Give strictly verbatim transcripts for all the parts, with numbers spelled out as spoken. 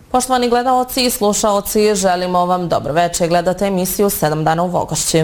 Poštovani gledaoci i slušaoci, želimo vam dobro večer. Gledate emisiju sedam dana u Vogošći.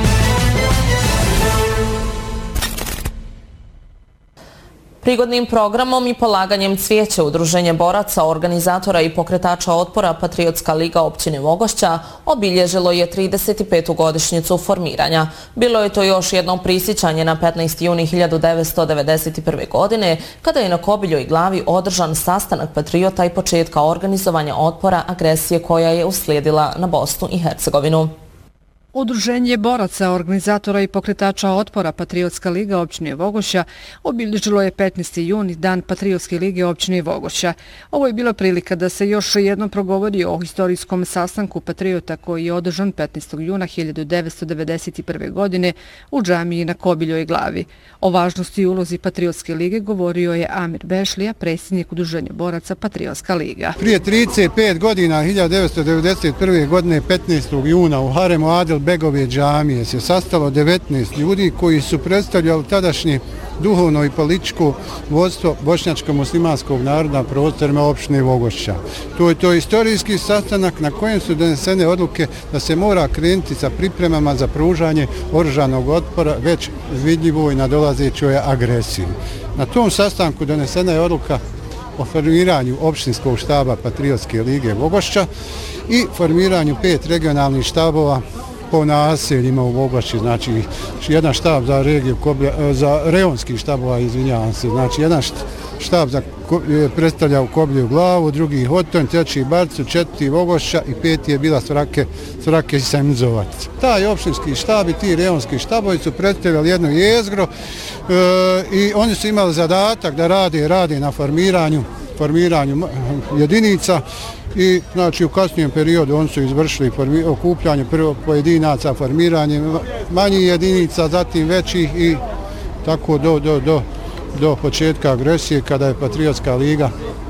Prigodnim programom i polaganjem cvijeća Udruženje boraca, organizatora i pokretača otpora Patriotska liga općine Vogošća obilježilo je trideset petu godišnjicu formiranja. Bilo je to još jedno prisjećanje na petnaesti juni hiljadu devetsto devedeset prve. godine, kada je na Kobiljoj glavi održan sastanak patriota i početka organizovanja otpora agresije koja je uslijedila na Bosnu i Hercegovinu. Udruženje boraca, organizatora i pokretača otpora Patriotska liga općine Vogošća obilježilo je petnaesti juni, dan Patriotske lige općine Vogošća. Ovo je bila prilika da se još jednom progovori o historijskom sastanku patriota koji je održan petnaestog juna hiljadu devetsto devedeset prve. godine u džamiji na Kobiljoj glavi. O važnosti i ulozi Patriotske lige govorio je Amir Bešlija, predsjednik Udruženja boraca Patriotska liga. Prije trideset pet godina, hiljadu devetsto devedeset prve. godine, petnaestog juna, u haremu Adil Begove džamije se sastalo devetnaest ljudi koji su predstavljali tadašnje duhovno i političko vodstvo bošnjačko-muslimanskog naroda na prostorima opštine Vogošća. To je to istorijski sastanak na kojem su donesene odluke da se mora krenuti sa pripremama za pružanje oružanog otpora već vidljivoj nadolazećoj agresiji. Na tom sastanku donesena je odluka o formiranju opštinskog štaba Patriotske lige Vogošća i formiranju pet regionalnih štabova po naseljima u Vogošći, znači jedan štab za regiju Koblja, za reonskih štabova, izvinjavam se, znači jedan štab za predstavlja u Koblju glavu, drugi Hoton, treći Barcu, četvrti Vogošća i peti je bila Svrake, Svrake Semzovac. Taj opštinski štab i ti reonski štabovi su predstavljali jedno jezgro e, i oni su imali zadatak da rade, rade na formiranju formiranju jedinica i znači u kasnijem periodu oni su izvršili okupljanje prvo pojedinaca, formiranje manjih jedinica, zatim većih i tako do, do, do, do početka agresije kada je Patriotska liga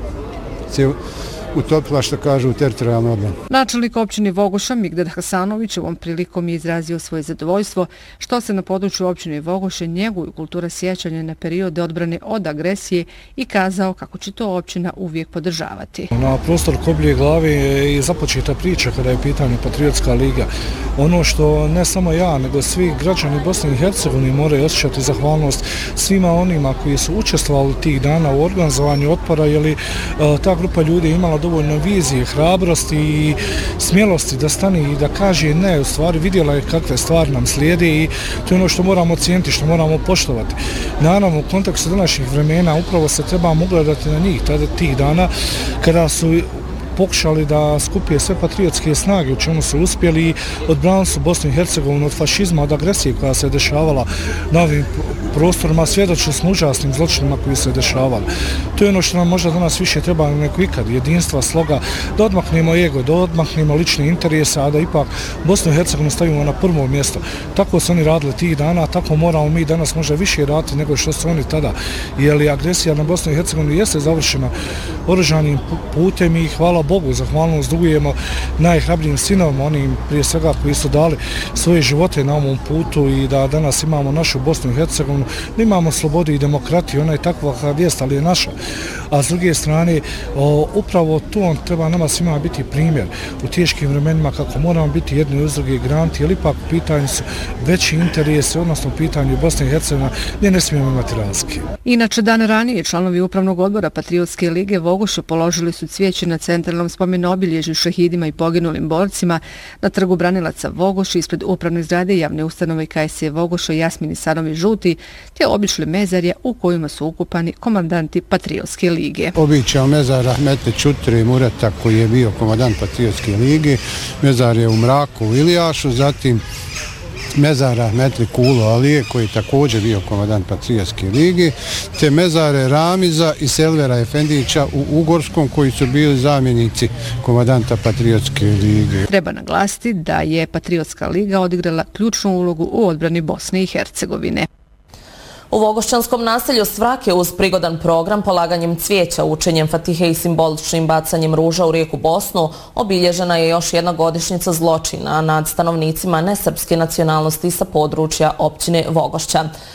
se utopila, što kažu, u teritorijalnu odbranu. Načelnik općine Vogošća Migdad Hasanović ovom prilikom je izrazio svoje zadovoljstvo što se na području općine Vogošće njeguju kultura sjećanja na periode odbrane od agresije i kazao kako će to općina uvijek podržavati. Na prostor Kobilje glave je započeta priča kada je pitanje Patriotska liga. Ono što ne samo ja, nego svi građani Bosne i Hercegovine moraju osjećati zahvalnost svima onima koji su učestvovali tih dana u organizovanju otpora, jer li ta grupa ljudi imala dovoljno vizije, hrabrosti i smjelosti da stane i da kaže ne, u stvari vidjela je kakve stvari nam slijede i to je ono što moramo ocijeniti, što moramo poštovati. Naravno, u kontekstu današnjih vremena upravo se trebamo ugledati na njih tada tih dana kada su pokušali da skupije sve patriotske snage, u čemu su uspjeli i odbranili su Bosnu i Hercegovinu od fašizma, od agresije koja se dešavala na ovim prostorima, svjedočili smo užasnim zločinima koji se dešavali. To je ono što nam možda danas više treba neko ikad, jedinstva, sloga, da odmaknemo ego, da odmaknemo lične interese, a da ipak Bosnu i Hercegovinu stavimo na prvo mjesto. Tako su oni radili tih dana, tako moramo mi danas možda više raditi nego što su oni tada, jer agresija na Bosnu i Hercegovinu jeste završena oružanim putem i hvala Bogu, zahvalnost dugujemo najhrabrijim sinovima, onim prije svega koji su dali svoje živote na ovom putu i da danas imamo našu Bosnu i Hercegovinu, da imamo slobodu i demokratiju, ona je takva kad jest, ali je naša. A s druge strane, o, upravo to treba nama svima biti primjer u teškim vremenima kako moramo biti jedni uz druge granti, jer ipak u pitanju su veći interesi, odnosno u pitanju Bosne i Hercegovine gdje ne smijemo imati razlike. Inače, dan ranije članovi Upravnog odbora Patriotske lige Vogošća položili su cvijeće na centralnom spomenu obilježju šehidima i poginulim borcima na trgu Branilaca Vogošća ispred upravne zgrade javne ustanove K S E Vogošća Jasmini Sanovi Žuti, te obišli mezarje u kojima su ukupani komandanti Patriotske lige. Običao mezar Rahmetli Čutre Murata koji je bio komandant Patriotske lige, mezar je u Mraku u Ilijašu, zatim mezar Rahmetli Kulo Alije koji je također bio komandant Patriotske lige, te mezare Ramiza i Selvera Efendića u Ugorskom koji su bili zamjenici komandanta Patriotske lige. Treba naglasiti da je Patriotska liga odigrala ključnu ulogu u odbrani Bosne i Hercegovine. U Vogošćanskom naselju Svrake uz prigodan program polaganjem cvijeća, učenjem fatihe i simboličnim bacanjem ruža u rijeku Bosnu obilježena je još jedna godišnjica zločina nad stanovnicima nesrpske nacionalnosti sa područja općine Vogošća.